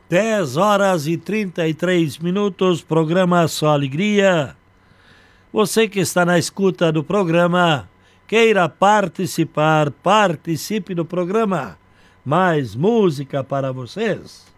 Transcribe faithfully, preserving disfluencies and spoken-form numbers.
dez horas e trinta e três minutos, programa Só Alegria. Você que está na escuta do programa, queira participar, participe do programa. Mais música para vocês.